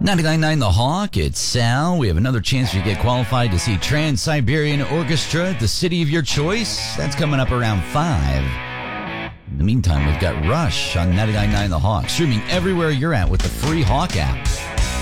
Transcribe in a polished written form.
99.9 The Hawk, it's Sal. We have another chance for you to get qualified to see Trans-Siberian Orchestra at the city of your choice. That's coming up around 5. In the meantime, we've got Rush on 99.9 The Hawk, streaming everywhere you're at with the free Hawk app.